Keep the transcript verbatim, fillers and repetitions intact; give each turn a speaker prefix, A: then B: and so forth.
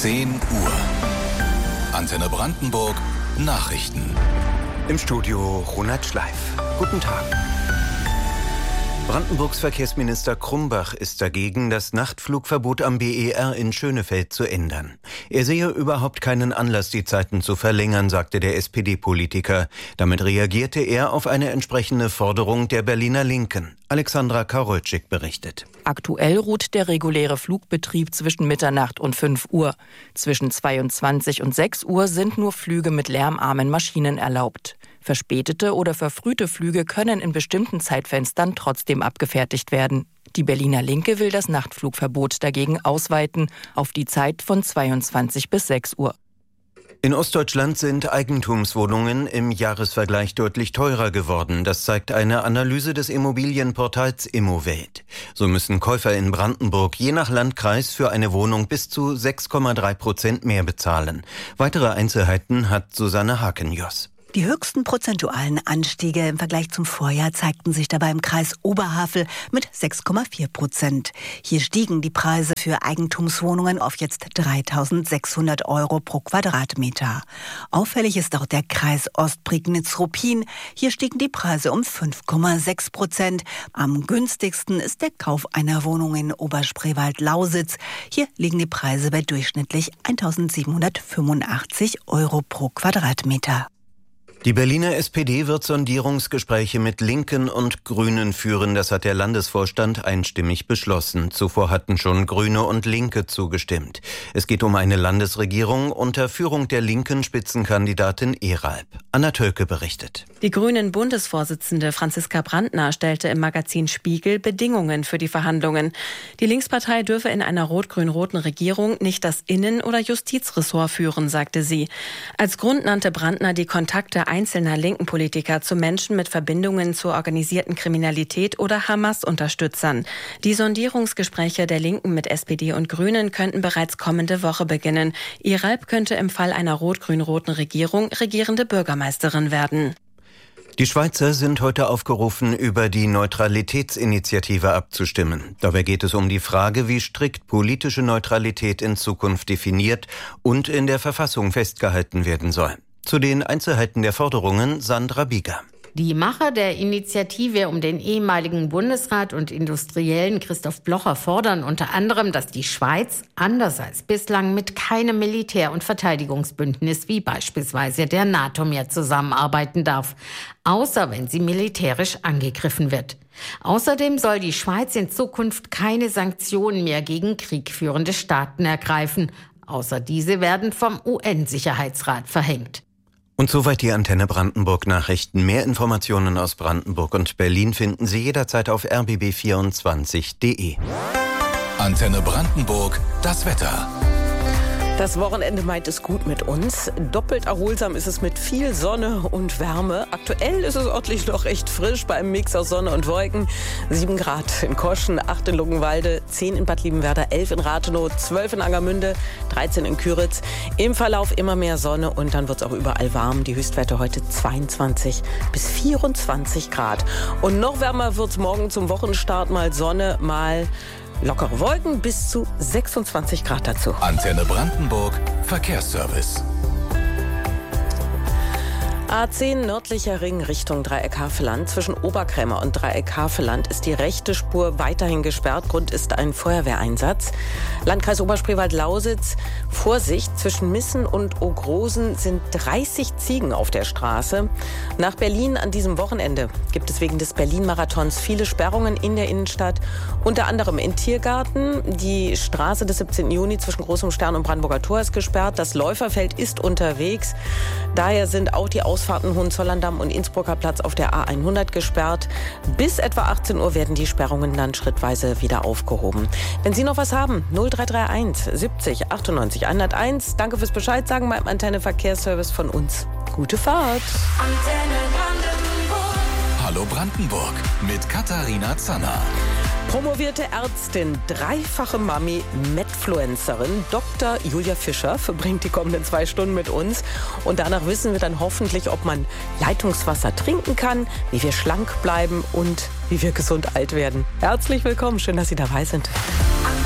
A: zehn Uhr. Antenne Brandenburg Nachrichten.
B: Im Studio Ronald Schleif. Guten Tag. Brandenburgs Verkehrsminister Krumbach ist dagegen, das Nachtflugverbot am B E R in Schönefeld zu ändern. Er sehe überhaupt keinen Anlass, die Zeiten zu verlängern, sagte der S P D-Politiker. Damit reagierte er auf eine entsprechende Forderung der Berliner Linken. Alexandra Karolczyk berichtet.
C: Aktuell ruht der reguläre Flugbetrieb zwischen Mitternacht und fünf Uhr. Zwischen zweiundzwanzig und sechs Uhr sind nur Flüge mit lärmarmen Maschinen erlaubt. Verspätete oder verfrühte Flüge können in bestimmten Zeitfenstern trotzdem abgefertigt werden. Die Berliner Linke will das Nachtflugverbot dagegen ausweiten auf die Zeit von zweiundzwanzig bis sechs Uhr.
B: In Ostdeutschland sind Eigentumswohnungen im Jahresvergleich deutlich teurer geworden. Das zeigt eine Analyse des Immobilienportals Immowelt. So müssen Käufer in Brandenburg je nach Landkreis für eine Wohnung bis zu sechs Komma drei Prozent mehr bezahlen. Weitere Einzelheiten hat Susanne Hakenjoss.
D: Die höchsten prozentualen Anstiege im Vergleich zum Vorjahr zeigten sich dabei im Kreis Oberhavel mit sechs Komma vier Prozent. Hier stiegen die Preise für Eigentumswohnungen auf jetzt dreitausendsechshundert Euro pro Quadratmeter. Auffällig ist auch der Kreis Ostprignitz-Ruppin. Hier stiegen die Preise um fünf Komma sechs Prozent. Am günstigsten ist der Kauf einer Wohnung in Oberspreewald-Lausitz. Hier liegen die Preise bei durchschnittlich eintausendsiebenhundertfünfundachtzig Euro pro Quadratmeter.
B: Die Berliner S P D wird Sondierungsgespräche mit Linken und Grünen führen. Das hat der Landesvorstand einstimmig beschlossen. Zuvor hatten schon Grüne und Linke zugestimmt. Es geht um eine Landesregierung unter Führung der linken Spitzenkandidatin Eralp. Anna Tölke berichtet.
E: Die Grünen-Bundesvorsitzende Franziska Brandner stellte im Magazin Spiegel Bedingungen für die Verhandlungen. Die Linkspartei dürfe in einer rot-grün-roten Regierung nicht das Innen- oder Justizressort führen, sagte sie. Als Grund nannte Brandner die Kontakte einzelner linken Politiker zu Menschen mit Verbindungen zur organisierten Kriminalität oder Hamas-Unterstützern. Die Sondierungsgespräche der Linken mit S P D und Grünen könnten bereits kommende Woche beginnen. Eralp könnte im Fall einer rot-grün-roten Regierung regierende Bürgermeisterin werden.
B: Die Schweizer sind heute aufgerufen, über die Neutralitätsinitiative abzustimmen. Dabei geht es um die Frage, wie strikt politische Neutralität in Zukunft definiert und in der Verfassung festgehalten werden soll. Zu den Einzelheiten der Forderungen Sandra Bieger.
F: Die Macher der Initiative um den ehemaligen Bundesrat und Industriellen Christoph Blocher fordern unter anderem, dass die Schweiz, anders als bislang, mit keinem Militär- und Verteidigungsbündnis wie beispielsweise der NATO mehr zusammenarbeiten darf, außer wenn sie militärisch angegriffen wird. Außerdem soll die Schweiz in Zukunft keine Sanktionen mehr gegen kriegführende Staaten ergreifen, außer diese werden vom U N-Sicherheitsrat verhängt.
B: Und soweit die Antenne Brandenburg Nachrichten. Mehr Informationen aus Brandenburg und Berlin finden Sie jederzeit auf r b b vierundzwanzig punkt d e.
A: Antenne Brandenburg, das Wetter.
G: Das Wochenende meint es gut mit uns. Doppelt erholsam ist es mit viel Sonne und Wärme. Aktuell ist es örtlich noch recht frisch bei einem Mix aus Sonne und Wolken. sieben Grad in Koschen, acht in Luckenwalde, zehn in Bad Liebenwerda, elf in Rathenow, zwölf in Angermünde, dreizehn in Küritz. Im Verlauf immer mehr Sonne und dann wird es auch überall warm. Die Höchstwerte heute zweiundzwanzig bis vierundzwanzig Grad. Und noch wärmer wird es morgen zum Wochenstart. Mal Sonne, mal lockere Wolken, bis zu sechsundzwanzig Grad dazu.
A: Antenne Brandenburg Verkehrsservice.
G: A zehn nördlicher Ring Richtung Dreieck-Havelland. Zwischen Oberkrämer und Dreieck-Havelland ist die rechte Spur weiterhin gesperrt. Grund ist ein Feuerwehreinsatz. Landkreis Oberspreewald-Lausitz. Vorsicht, zwischen Missen und Ogrosen sind dreißig Ziegen auf der Straße. Nach Berlin an diesem Wochenende gibt es wegen des Berlin-Marathons viele Sperrungen in der Innenstadt. Unter anderem in Tiergarten. Die Straße des siebzehnten Juni zwischen Großem Stern und Brandenburger Tor ist gesperrt. Das Läuferfeld ist unterwegs. Daher sind auch die Ausfahrten Hohenzollern-Damm und Innsbrucker Platz auf der A hundert gesperrt. Bis etwa achtzehn Uhr werden die Sperrungen dann schrittweise wieder aufgehoben. Wenn Sie noch was haben, null drei drei eins siebzig achtundneunzig hunderteins. Danke fürs Bescheid sagen beim Antenne Verkehrsservice von uns. Gute Fahrt.
A: Antenne Brandenburg. Hallo Brandenburg mit Katharina Zanner.
G: Promovierte Ärztin, dreifache Mami, Medfluencerin, Doktor Julia Fischer verbringt die kommenden zwei Stunden mit uns. Und danach wissen wir dann hoffentlich, ob man Leitungswasser trinken kann, wie wir schlank bleiben und wie wir gesund alt werden. Herzlich willkommen, schön, dass Sie dabei sind.